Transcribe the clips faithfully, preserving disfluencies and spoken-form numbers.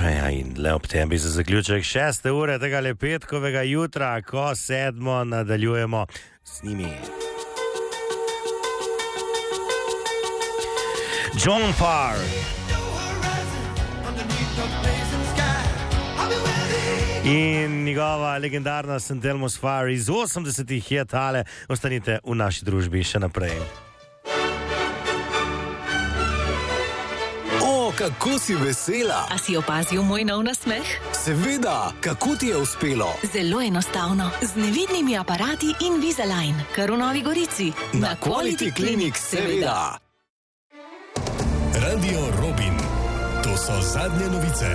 Ja, in le ob tem bi za zaključek šeste ure tega le petkovega jutra, ko sedmo nadaljujemo z njimi. John Parr in njegova legendarna Saint Elmo's Fire iz osemdesetih je tale. Ostanite v naši družbi še naprej. Kako si vesela? A si opazil moj nov nasmeh? Seveda, kako ti je uspelo? Zelo enostavno, z nevidnimi aparati Invisalign, kar v Novi Gorici. Na, Na Quality Clinic, seveda. Radio Robin, to so zadnje novice.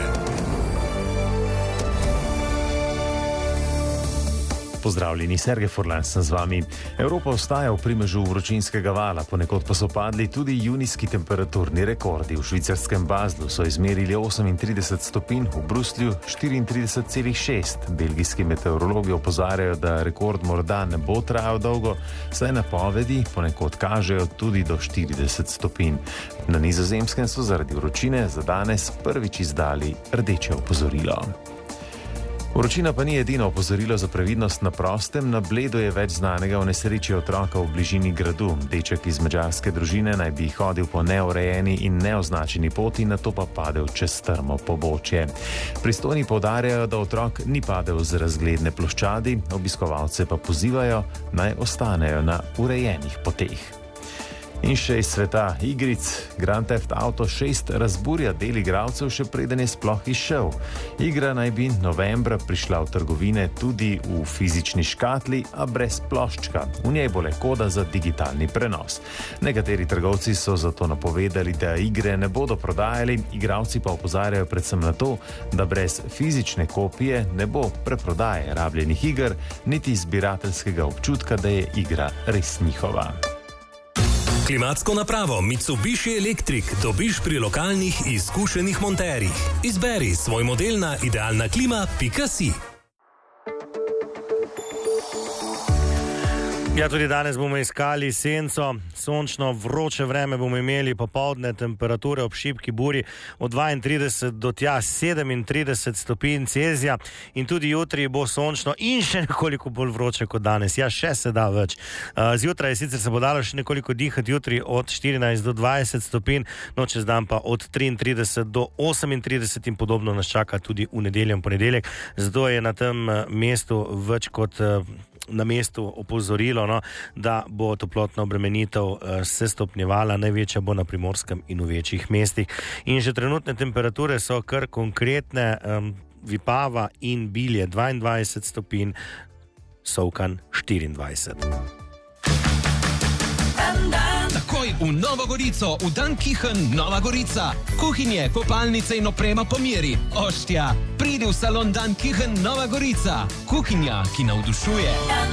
Pozdravljeni, Sergej Furlan sem z vami. Evropa ostaja v primežu vročinskega vala, ponekod pa so padli tudi junijski temperaturni rekordi. V švicarskem Baslu so izmerili osemintrideset stopinj, v Bruslju štiriintrideset celih šest. Belgijski meteorologi opozarjajo, da rekord morda ne bo trajal dolgo, saj napovedi ponekod kažejo tudi do štirideset stopinj. Na Nizozemskem so zaradi vročine za danes prvič izdali rdeče opozorilo. Vročina pa ni edino opozorilo za previdnost na prostem. Na Bledu je več znanega o nesreči otroka v bližini gradu. Deček iz madžarske družine naj bi hodil po neurejeni in neoznačeni poti, nato pa padel čez strmo pobočje. Pristojni poudarjajo, da otrok ni padel z razgledne ploščadi, obiskovalce pa pozivajo, naj ostanejo na urejenih poteh. In še iz sveta igric. Grand Theft Auto šest razburja del igralcev, še preden je sploh izšel. Igra naj bi novembra prišla v trgovine tudi v fizični škatli, a brez ploščka. V njej bo le koda za digitalni prenos. Nekateri trgovci so zato napovedali, da igre ne bodo prodajali, igralci pa opozarjajo predvsem na to, da brez fizične kopije ne bo preprodaje rabljenih iger, niti zbirateljskega občutka, da je igra res njihova. Klimatsko napravo Mitsubishi Electric dobiš pri lokalnih izkušenih monterjih. Izberi svoj model na idealna klima pika si. Ja, tudi danes bomo iskali senco, sončno vroče vreme bomo imeli, popoldne temperature ob šibki buri od dvaintrideset do tja sedemintrideset stopinj Celzija in tudi jutri bo sončno in še nekoliko bolj vroče kot danes. Ja, še se da več. Zjutraj sicer se bo dalo še nekoliko dihati, jutri od štirinajst do dvajset stopinj, no čez dan pa od triintrideset do osemintrideset in podobno nas čaka tudi v nedeljo in ponedeljek. Zato je na tem mestu več kot na mestu opozorilo, no, da bo toplotna obremenitev uh, se stopnjevala, največja bo na Primorskem in v večjih mestih. In že trenutne temperature so kar konkretne, um, Vipava in Bilje dvaindvajset stopinj, Solkan štiriindvajset. Takoj v Novo Gorico, v Dunkichen Nova Gorica. Kuhinje, kopalnice in oprema po meri. Oštja, pridi v salon Dunkichen Nova Gorica. Kuhinja, ki navdušuje.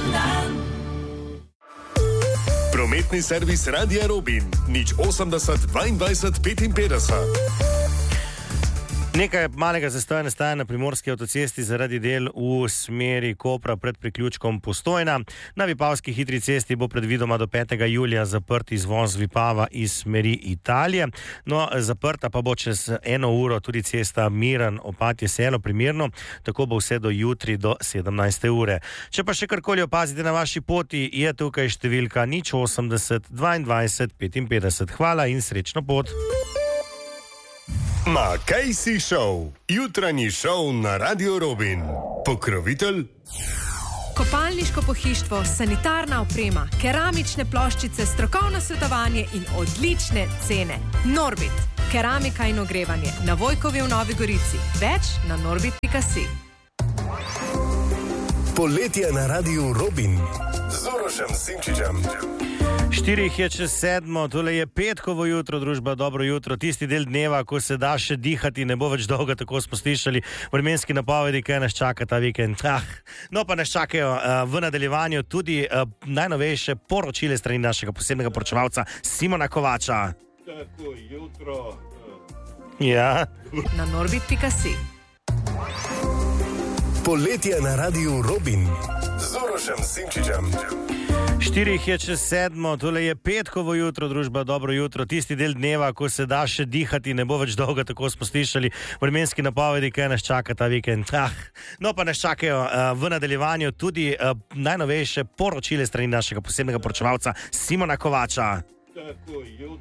Prometni servis Radia Robin. Nič osemdeset dvaindvajset petinpetdeset. Nekaj malega zastoja nastaja na primorski avtocesti zaradi del v smeri Kopra pred priključkom Postojna. Na Vipavski hitri cesti bo predvidoma do petega julija zaprt izvoz Vipava iz smeri Italije. No, zaprta pa bo čez eno uro tudi cesta Miran Opatje Selo primerno, tako bo vse do jutri do sedemnajste ure. Če pa še karkoli opazite na vaši poti, je tukaj številka nič osemdeset dvaindvajset petinpetdeset. Hvala in srečno pot. Ma kaj si šov? Jutranji šov na Radio Robin. Pokrovitelj? Kopalniško pohištvo, sanitarna oprema, keramične ploščice, strokovno svetovanje in odlične cene. Norbit, keramika in ogrevanje. Na Vojkovi v Novi Gorici. Več na norbit pika si. Poletje na Radio Robin. Z Urošem Simčičem. Štirih je čez sedmo, tole je petkovo jutro, družba, dobro jutro, tisti del dneva, ko se da še dihati, ne bo več dolgo, tako smo slišali vremenski napovedi, kaj nas čaka ta vikend. Ah, no pa nas čakajo uh, v nadaljevanju tudi uh, najnovejše poročile strani našega posebnega poročevalca Simona Kovača. Tako jutro. Ja. Na norbit pika si. Poletje na Radio Robin. Z Urošem Urošem Simčičem. Štirih je čez sedmo, tole je petkovo jutro, družba, dobro jutro, tisti del dneva, ko se da še dihati, ne bo več dolgo, tako smo slišali vremenski napovedi, kaj nas čaka ta vikend. Ah, no pa nas čakajo uh, v nadaljevanju tudi uh, najnovejše poročile strani našega posebnega poročevalca Simona Kovača. Tako, jutro.